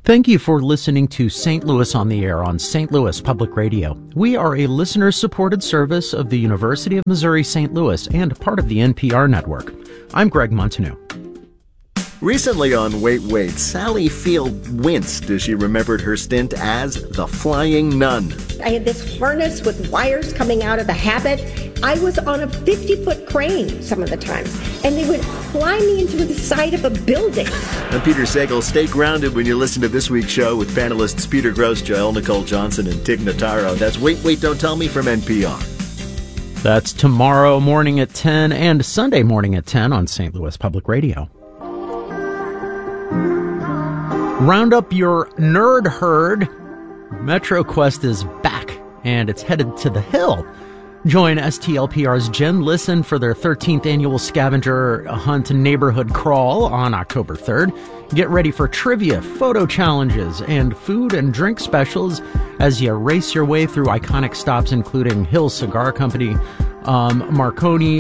Thank you for listening to St. Louis on the Air on St. Louis Public Radio. We are a listener-supported service of the University of Missouri St. Louis and part of the NPR network. I'm Greg Montaneau. Recently on Wait, Wait, Sally Field winced as she remembered her stint as the Flying Nun. I had this harness with wires coming out of the habit. I was on a 50-foot crane some of the times, and they would fly me into the side of a building. I'm Peter Sagal. Stay grounded when you listen to this week's show with panelists Peter Grosz, Joelle Nicole Johnson, and Tig Notaro. That's Wait, Wait, Don't Tell Me from NPR. That's tomorrow morning at 10 and Sunday morning at 10 on St. Louis Public Radio. Round up your nerd herd. MetroQuest is back, and it's headed to the Hill. Join STLPR's Jen Listen for their 13th annual scavenger hunt neighborhood crawl on October 3rd. Get ready for trivia, photo challenges, and food and drink specials as you race your way through iconic stops including Hill Cigar Company, Marconi,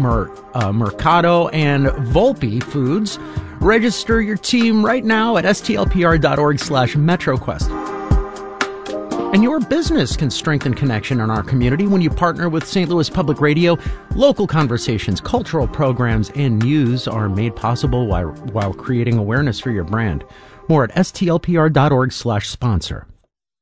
Mercado, and Volpe Foods. Register your team right now at stlpr.org/MetroQuest. And your business can strengthen connection in our community when you partner with St. Louis Public Radio. Local conversations, cultural programs, and news are made possible while creating awareness for your brand. More at stlpr.org/sponsor.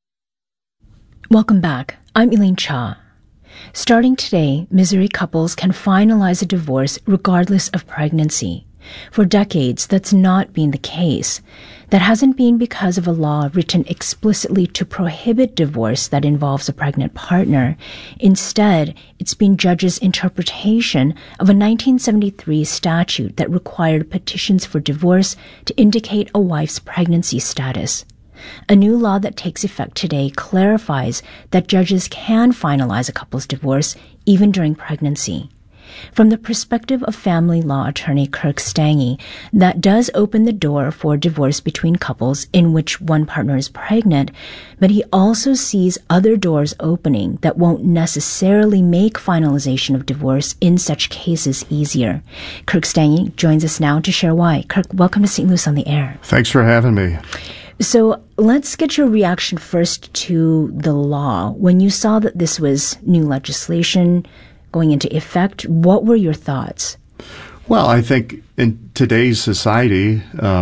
Welcome back. I'm Elaine Cha. Starting today, Missouri couples can finalize a divorce regardless of pregnancy. For decades, that's not been the case. That hasn't been because of a law written explicitly to prohibit divorce that involves a pregnant partner. Instead, it's been judges' interpretation of a 1973 statute that required petitions for divorce to indicate a wife's pregnancy status. A new law that takes effect today clarifies that judges can finalize a couple's divorce even during pregnancy. From the perspective of family law attorney Kirk Stange, that does open the door for divorce between couples in which one partner is pregnant, but he also sees other doors opening that won't necessarily make finalization of divorce in such cases easier. Kirk Stange joins us now to share why. Kirk, welcome to St. Louis on the Air. Thanks for having me. So let's get your reaction first to the law. When you saw that this was new legislation going into effect, what were your thoughts? Well, I think in today's society,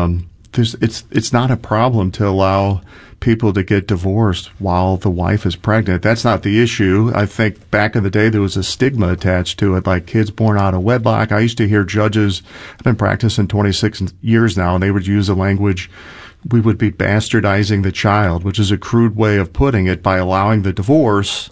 it's not a problem to allow people to get divorced while the wife is pregnant. That's not the issue. I think back in the day there was a stigma attached to it, like kids born out of wedlock. I used to hear judges, I've been practicing 26 years now, and they would use the language, we would be bastardizing the child, which is a crude way of putting it, by allowing the divorce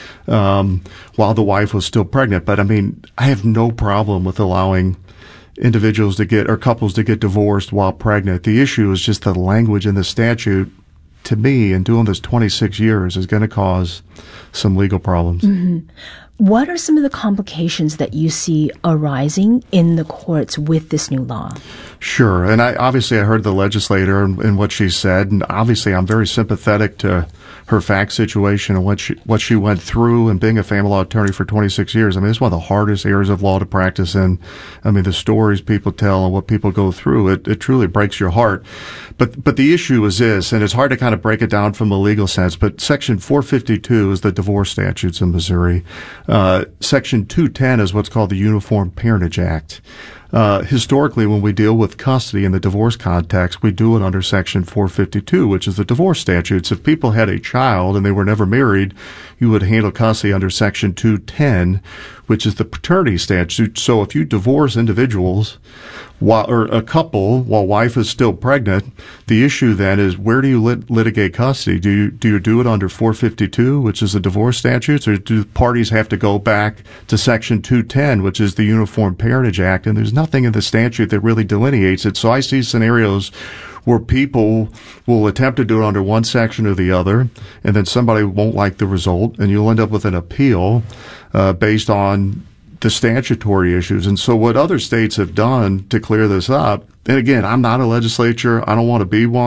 while the wife was still pregnant. But I mean, I have no problem with allowing individuals to get, or couples to get divorced while pregnant. The issue is just the language in the statute, to me, in doing this 26 years, is going to cause some legal problems. Mm-hmm. What are some of the complications that you see arising in the courts with this new law? Sure. And I heard the legislator and what she said, and obviously I'm very sympathetic to her fact situation and what she went through, and being a family law attorney for 26 years. I mean, it's one of the hardest areas of law to practice in. I mean, the stories people tell and what people go through, it truly breaks your heart. But the issue is this, and it's hard to kind of break it down from a legal sense, but Section 452 is the divorce statutes in Missouri. Section 210 is what's called the Uniform Parentage Act. Historically, when we deal with custody in the divorce context, we do it under Section 452, which is the divorce statutes. If people had a child and they were never married, you would handle custody under Section 210, which is the paternity statute. So if you divorce individuals or a couple while wife is still pregnant, the issue then is, where do you litigate custody? Do you do it under 452, which is the divorce statutes, or do parties have to go back to Section 210, which is the Uniform Parentage Act? And there's nothing in the statute that really delineates it. So I see scenarios where people will attempt to do it under one section or the other, and then somebody won't like the result, and you'll end up with an appeal based on the statutory issues. And so what other states have done to clear this up, and again, I'm not a legislator, I don't want to be one,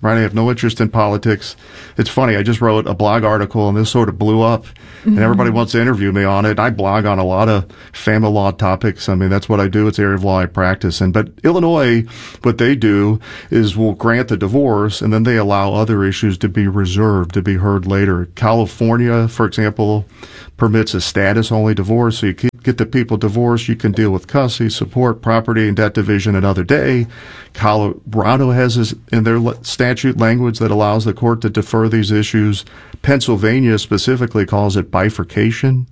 right? I have no interest in politics. It's funny, I just wrote a blog article, and this sort of blew up, and everybody wants to interview me on it. I blog on a lot of family law topics. I mean, that's what I do. It's the area of law I practice in. But Illinois, what they do is will grant the divorce, and then they allow other issues to be reserved, to be heard later. California, for example, permits a status-only divorce, so you get the people divorced, you can deal with custody, support, property, and debt division another day. Colorado has this in their statute language that allows the court to defer these issues. Pennsylvania specifically calls it bifurcation.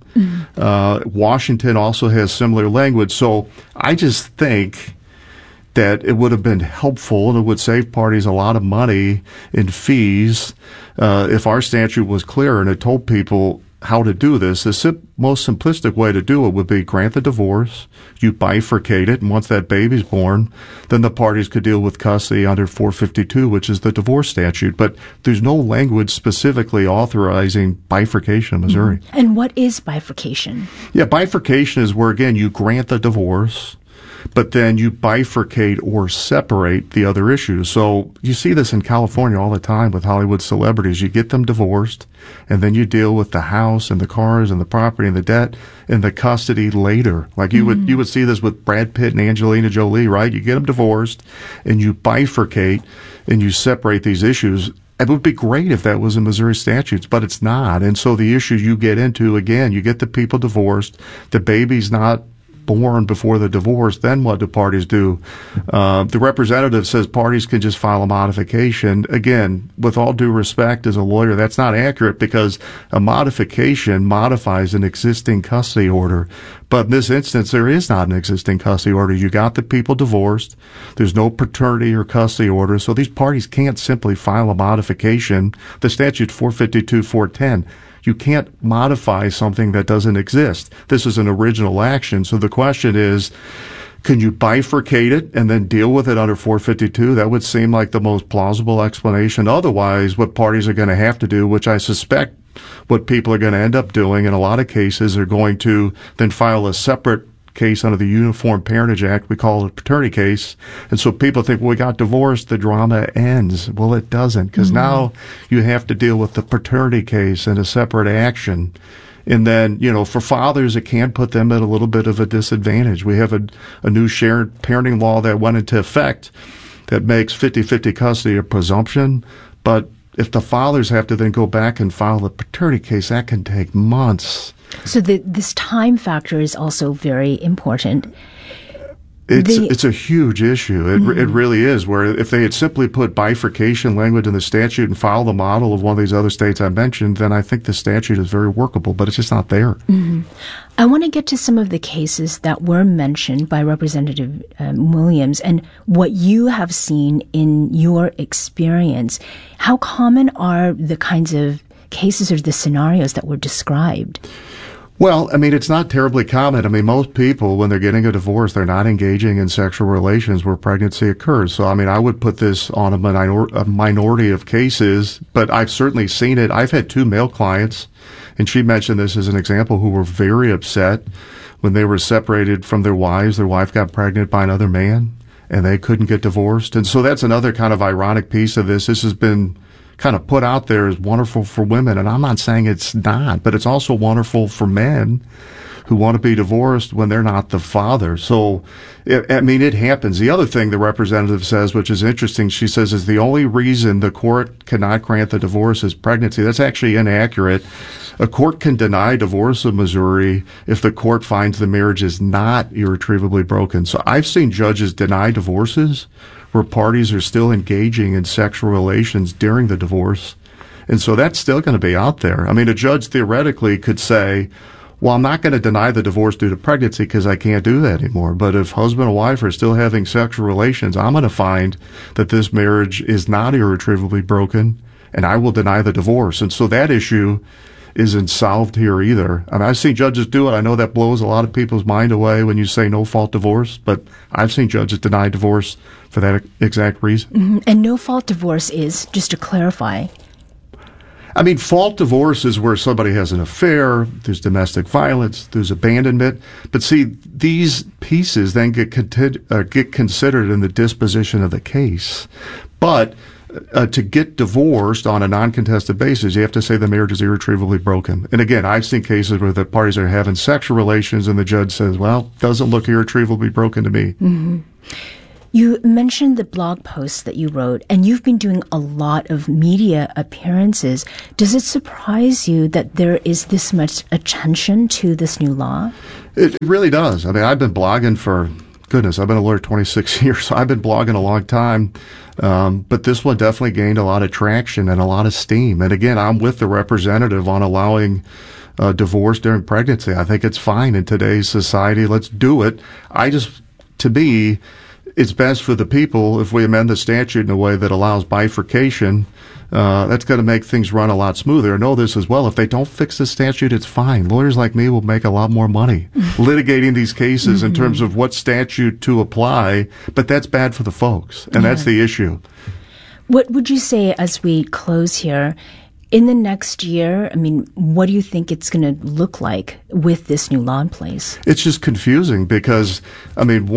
Washington also has similar language. So I just think that it would have been helpful and it would save parties a lot of money in fees if our statute was clear and it told people how to do this. The most simplistic way to do it would be grant the divorce, you bifurcate it, and once that baby's born, then the parties could deal with custody under 452, which is the divorce statute. But there's no language specifically authorizing bifurcation in Missouri. And what is bifurcation? Yeah, bifurcation is where, again, you grant the divorce, but then you bifurcate or separate the other issues. So you see this in California all the time with Hollywood celebrities. You get them divorced, and then you deal with the house and the cars and the property and the debt and the custody later. Like you would see this with Brad Pitt and Angelina Jolie, right? You get them divorced, and you bifurcate and you separate these issues. It would be great if that was in Missouri statutes, but it's not. And so the issue you get into, again, you get the people divorced, the baby's not born before the divorce, then what do parties do? The representative says parties can just file a modification. Again, with all due respect as a lawyer, that's not accurate because a modification modifies an existing custody order. But in this instance, there is not an existing custody order. You got the people divorced. There's no paternity or custody order. So these parties can't simply file a modification. The statute's 452-410. You can't modify something that doesn't exist. This is an original action. So the question is, can you bifurcate it and then deal with it under 452? That would seem like the most plausible explanation. Otherwise, what parties are going to have to do, which I suspect what people are going to end up doing in a lot of cases, are going to then file a separate case under the Uniform Parentage Act. We call it a paternity case. And so people think, well, we got divorced, the drama ends. Well, it doesn't, because now you have to deal with the paternity case in a separate action. And then, for fathers, it can put them at a little bit of a disadvantage. We have a new shared parenting law that went into effect that makes 50-50 custody a presumption. But if the fathers have to then go back and file the paternity case, that can take months. So this time factor is also very important. It's a huge issue. It really is, where if they had simply put bifurcation language in the statute and filed the model of one of these other states I mentioned, then I think the statute is very workable, but it's just not there. I want to get to some of the cases that were mentioned by Representative Williams and what you have seen in your experience. How common are the kinds of cases or the scenarios that were described? Well, I mean, it's not terribly common. I mean, most people, when they're getting a divorce, they're not engaging in sexual relations where pregnancy occurs. So, I mean, I would put this on a minority of cases, but I've certainly seen it. I've had 2 male clients, and she mentioned this as an example, who were very upset when they were separated from their wives. Their wife got pregnant by another man, and they couldn't get divorced. And so that's another kind of ironic piece of this. This has been kind of put out there as wonderful for women, and I'm not saying it's not, but it's also wonderful for men who want to be divorced when they're not the father. So, it happens. The other thing the representative says, which is interesting, she says is the only reason the court cannot grant the divorce is pregnancy. That's actually inaccurate. A court can deny divorce in Missouri if the court finds the marriage is not irretrievably broken. So I've seen judges deny divorces where parties are still engaging in sexual relations during the divorce. And so that's still going to be out there. I mean, a judge theoretically could say, well, I'm not going to deny the divorce due to pregnancy because I can't do that anymore. But if husband and wife are still having sexual relations, I'm going to find that this marriage is not irretrievably broken, and I will deny the divorce. And so that issue isn't solved here either. I mean, I've seen judges do it. I know that blows a lot of people's mind away when you say no-fault divorce, but I've seen judges deny divorce for that exact reason. And no-fault divorce is, just to clarify, I mean, fault divorce is where somebody has an affair, there's domestic violence, there's abandonment. But see, these pieces then get considered in the disposition of the case. But to get divorced on a non-contested basis, you have to say the marriage is irretrievably broken. And again, I've seen cases where the parties are having sexual relations and the judge says, well, doesn't look irretrievably broken to me. Mm-hmm. You mentioned the blog posts that you wrote, and you've been doing a lot of media appearances. Does it surprise you that there is this much attention to this new law? It really does. I mean, I've been blogging for, goodness, I've been a lawyer 26 years, so I've been blogging a long time. But this one definitely gained a lot of traction and a lot of steam. And again, I'm with the representative on allowing divorce during pregnancy. I think it's fine in today's society. Let's do it. To me, it's best for the people if we amend the statute in a way that allows bifurcation. That's going to make things run a lot smoother. I know this as well. If they don't fix the statute, it's fine. Lawyers like me will make a lot more money litigating these cases in terms of what statute to apply, but that's bad for the folks, and that's the issue. What would you say as we close here? In the next year, I mean, what do you think it's going to look like with this new law in place? It's just confusing because, I mean,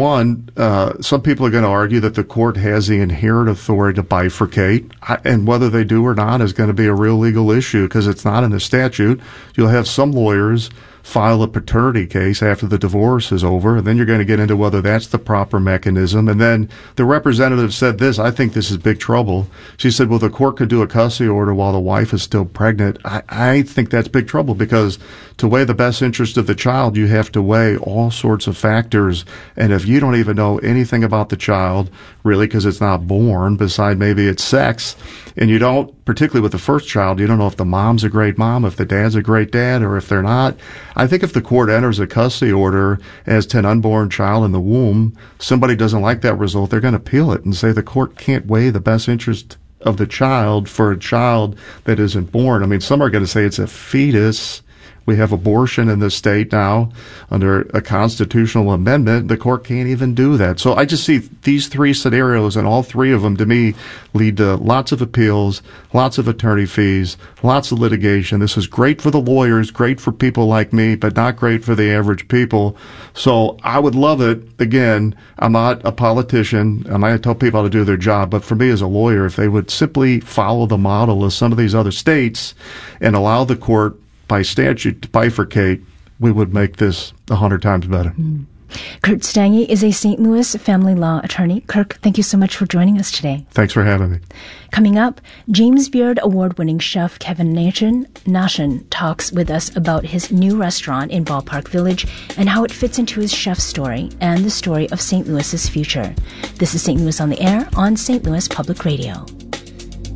some people are going to argue that the court has the inherent authority to bifurcate, and whether they do or not is going to be a real legal issue because it's not in the statute. You'll have some lawyers file a paternity case after the divorce is over, and then you're going to get into whether that's the proper mechanism. And then the representative said this, I think this is big trouble. She said, well, the court could do a custody order while the wife is still pregnant. I think that's big trouble because to weigh the best interest of the child, you have to weigh all sorts of factors. And if you don't even know anything about the child, really, because it's not born, beside maybe its sex, and you don't, particularly with the first child, you don't know if the mom's a great mom, if the dad's a great dad, or if they're not. I think if the court enters a custody order as to an unborn child in the womb, somebody doesn't like that result, they're going to appeal it and say the court can't weigh the best interest of the child for a child that isn't born. I mean, some are going to say it's a fetus. We have abortion in this state now under a constitutional amendment. The court can't even do that. So I just see these three scenarios, and all three of them, to me, lead to lots of appeals, lots of attorney fees, lots of litigation. This is great for the lawyers, great for people like me, but not great for the average people. So I would love it. Again, I'm not a politician. I'm not going to tell people how to do their job. But for me as a lawyer, if they would simply follow the model of some of these other states and allow the court by statute to bifurcate, we would make this 100 times better. Kurt Stange is a St. Louis family law attorney. Kirk, thank you so much for joining us today. Thanks for having me. Coming up, James Beard award-winning chef Kevin Nashin talks with us about his new restaurant in Ballpark Village and how it fits into his chef story and the story of St. Louis's future. This is St. Louis on the Air on St. Louis Public Radio.